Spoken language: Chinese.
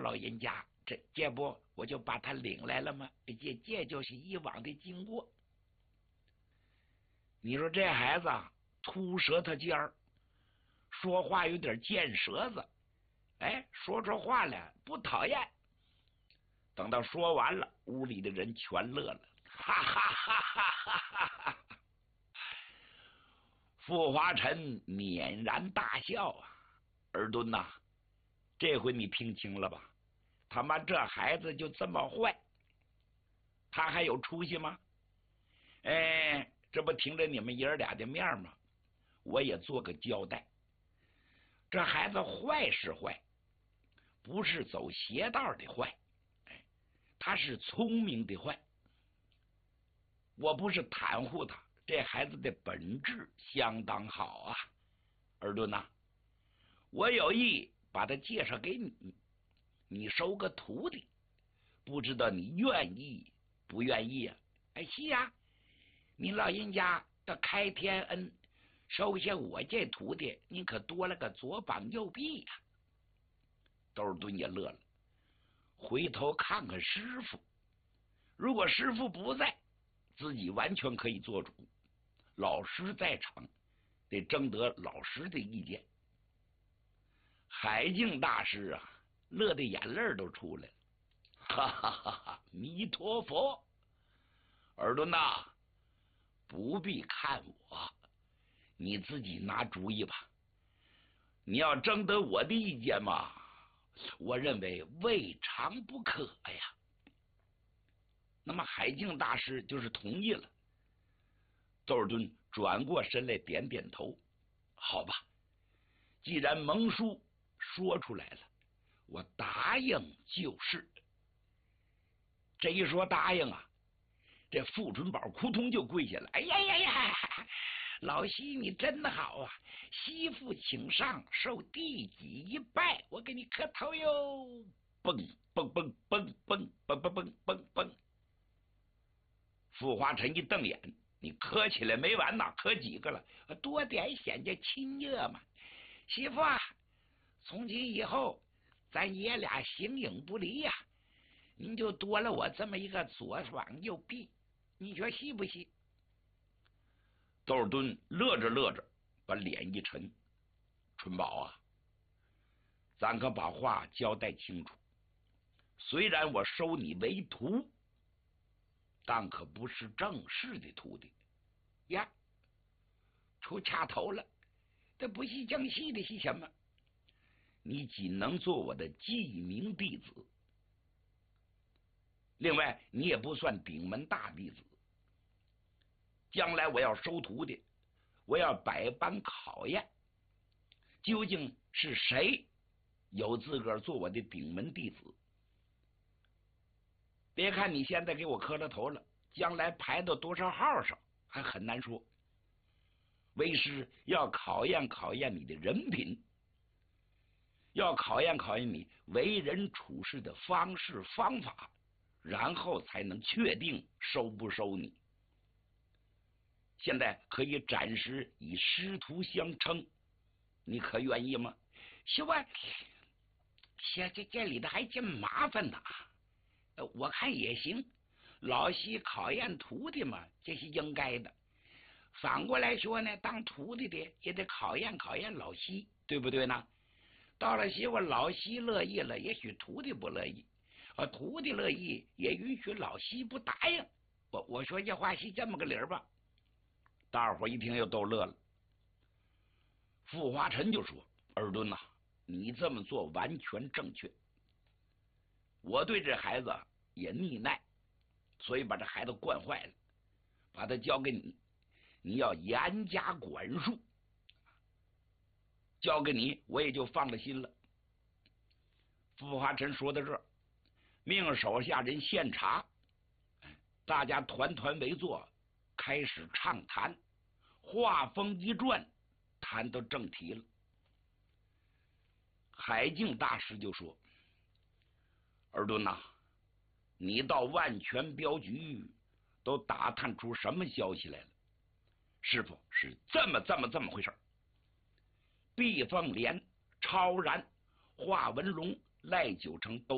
老人家，这不我就把他领来了吗？这就是以往的经过。你说这孩子秃舌头尖儿，说话有点尖舌子，说出话来不讨厌。等到说完了，屋里的人全乐了，哈哈哈哈哈哈！傅华臣泯然大笑啊，尔敦呐，这回你听清了吧？他妈这孩子就这么坏，他还有出息吗？这不听着你们爷儿俩的面吗？我也做个交代。这孩子坏是坏，不是走邪道的坏，他是聪明的坏。我不是袒护他，这孩子的本质相当好啊。尔顿呐，我有意把他介绍给你，你收个徒弟，不知道你愿意不愿意啊？是呀，你老人家的开天恩，收下我这徒弟，你可多了个左膀右臂呀。窦尔敦也乐了，回头看看师傅，如果师傅不在，自己完全可以做主，老师在场，得征得老师的意见。海静大师啊，乐得眼泪都出来了，哈哈哈哈！弥陀佛，尔敦呐，不必看我，你自己拿主意吧。你要征得我的意见嘛，我认为未尝不可呀。那么海静大师就是同意了。窦尔敦转过身来点点头，好吧，既然蒙叔说出来了，我答应就是。这一说答应啊，这傅春宝扑通就跪下了，哎呀呀呀，老西你真的好啊，媳妇请上，受弟子一拜，我给你磕头哟。蹦蹦蹦蹦蹦蹦蹦蹦蹦蹦。傅华臣一瞪眼，你磕起来没完呐，磕几个了？多点显着亲热嘛。媳妇啊，从今以后咱爷俩形影不离呀，您就多了我这么一个左膀右臂，你说细不细？窦尔敦乐着乐着，把脸一沉，春宝啊，咱可把话交代清楚。虽然我收你为徒，但可不是正式的徒弟呀。出掐头了，这不是正戏的是什么？你仅能做我的记名弟子，另外你也不算顶门大弟子。将来我要收徒弟，我要百般考验，究竟是谁有资格做我的顶门弟子？别看你现在给我磕了头了，将来排到多少号上还很难说。为师要考验考验你的人品，要考验考验你为人处事的方式方法，然后才能确定收不收你。现在可以暂时以师徒相称，你可愿意吗？媳妇，这里头还真麻烦呐。我看也行，老西考验徒弟嘛，这是应该的。反过来说呢，当徒弟的也得考验考验老西，对不对呢？到了媳妇老西乐意了，也许徒弟不乐意，徒弟乐意也允许老西不答应。我说这话是这么个理儿吧？大伙一听又都乐了。傅华臣就说：“尔敦呐，你这么做完全正确。我对这孩子也溺爱，所以把这孩子惯坏了，把他交给你，你要严加管束。交给你，我也就放了心了。”傅华臣说到这儿，命手下人献茶，大家团团围坐，开始畅谈。话锋一转，谈到正题了。海静大师就说：“尔敦呐，你到万全镖局都打探出什么消息来了？”师傅，是这么回事。毕凤莲、超然、华文龙、赖九成都